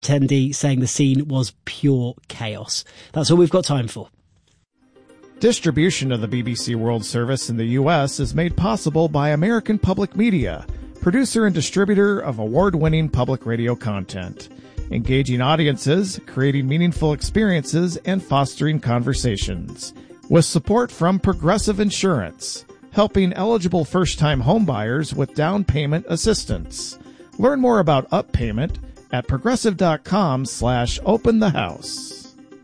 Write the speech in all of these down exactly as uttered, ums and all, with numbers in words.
attendee saying the scene was pure chaos. That's all we've got time for. Distribution of the B B C World Service in the U S is made possible by American Public Media, producer and distributor of award-winning public radio content, engaging audiences, creating meaningful experiences, and fostering conversations. With support from Progressive Insurance, helping eligible first-time homebuyers with down payment assistance. Learn more about Up Payment at progressive.com slash open the house.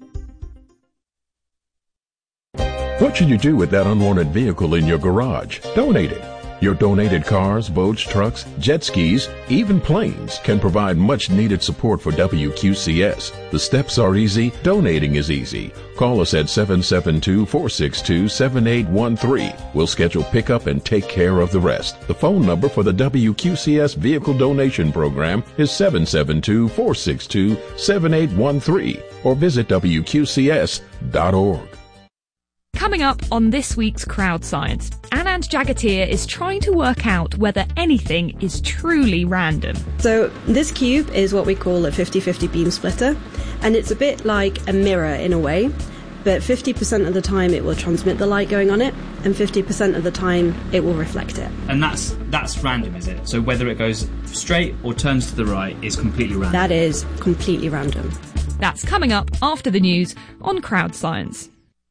What should you do with that unwanted vehicle in your garage? Donate it. Your donated cars, boats, trucks, jet skis, even planes can provide much needed support for W Q C S. The steps are easy. Donating is easy. Call us at seven seven two, four six two, seven eight one three. We'll schedule pickup and take care of the rest. The phone number for the W Q C S Vehicle Donation Program is seven seven two, four six two, seven eight one three or visit W Q C S dot org. Coming up on this week's Crowd Science, Anand Jagatia is trying to work out whether anything is truly random. So this cube is what we call a fifty-fifty beam splitter, and it's a bit like a mirror in a way, but fifty percent of the time it will transmit the light going on it, and fifty percent of the time it will reflect it. And that's that's random, is it? So whether it goes straight or turns to the right is completely random? That is completely random. That's coming up after the news on Crowd Science.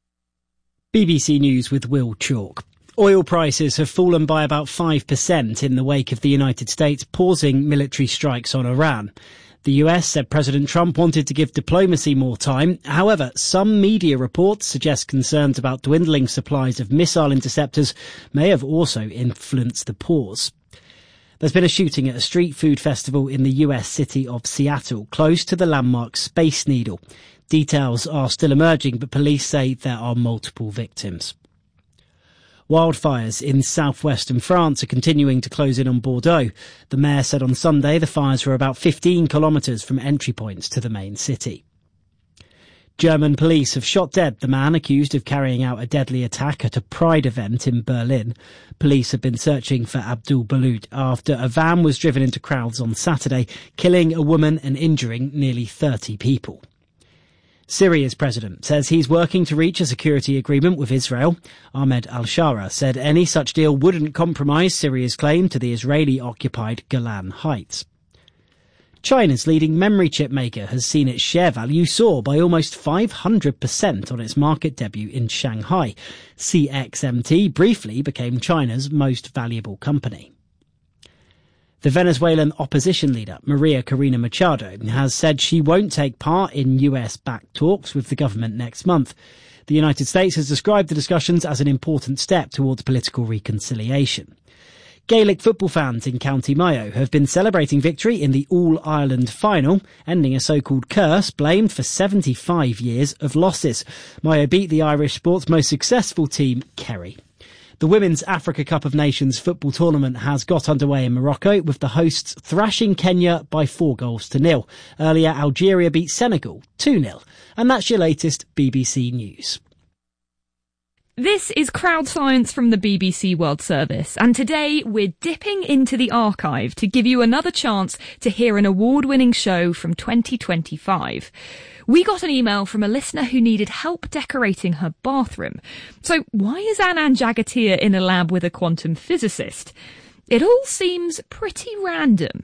B B C News with Will Chalk. Oil prices have fallen by about five percent in the wake of the United States pausing military strikes on Iran. The U S said President Trump wanted to give diplomacy more time. However, some media reports suggest concerns about dwindling supplies of missile interceptors may have also influenced the pause. There's been a shooting at a street food festival in the U S city of Seattle, close to the landmark Space Needle. Details are still emerging, but police say there are multiple victims. Wildfires in southwestern France are continuing to close in on Bordeaux. The mayor said on Sunday the fires were about fifteen kilometres from entry points to the main city. German police have shot dead the man accused of carrying out a deadly attack at a Pride event in Berlin. Police have been searching for Abdul Balut after a van was driven into crowds on Saturday, killing a woman and injuring nearly thirty people. Syria's president says he's working to reach a security agreement with Israel. Ahmed al-Shara said any such deal wouldn't compromise Syria's claim to the Israeli-occupied Golan Heights. China's leading memory chip maker has seen its share value soar by almost five hundred percent on its market debut in Shanghai. C X M T briefly became China's most valuable company. The Venezuelan opposition leader, Maria Corina Machado, has said she won't take part in U S-backed talks with the government next month. The United States has described the discussions as an important step towards political reconciliation. Gaelic football fans in County Mayo have been celebrating victory in the All-Ireland final, ending a so-called curse blamed for seventy-five years of losses. Mayo beat the Irish sport's most successful team, Kerry. The Women's Africa Cup of Nations football tournament has got underway in Morocco, with the hosts thrashing Kenya by four goals to nil. Earlier, Algeria beat Senegal two nil. And that's your latest B B C News. This is Crowd Science from the B B C World Service, and today we're dipping into the archive to give you another chance to hear an award-winning show from twenty twenty-five. We got an email from a listener who needed help decorating her bathroom. So why is Anand Jagatia in a lab with a quantum physicist? It all seems pretty random.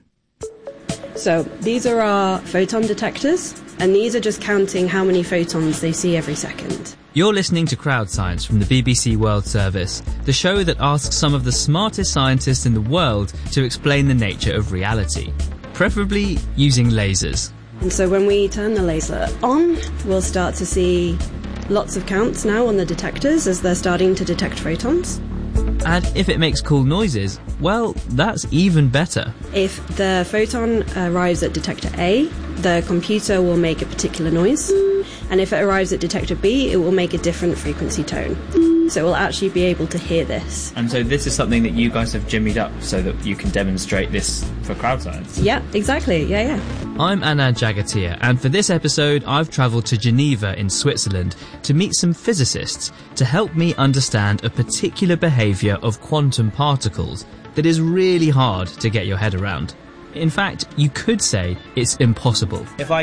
So these are our photon detectors, and these are just counting how many photons they see every second. You're listening to Crowd Science from the B B C World Service, the show that asks some of the smartest scientists in the world to explain the nature of reality, preferably using lasers. And so when we turn the laser on, we'll start to see lots of counts now on the detectors as they're starting to detect photons. And if it makes cool noises, well, that's even better. If the photon arrives at detector A, the computer will make a particular noise. And if it arrives at detector B, it will make a different frequency tone. So we'll actually be able to hear this. And so this is something that you guys have jimmied up so that you can demonstrate this for Crowd Science? Yeah, exactly. Yeah, yeah. I'm Anand Jagatia, and for this episode, I've travelled to Geneva in Switzerland to meet some physicists to help me understand a particular behaviour of quantum particles that is really hard to get your head around. In fact, you could say it's impossible. If I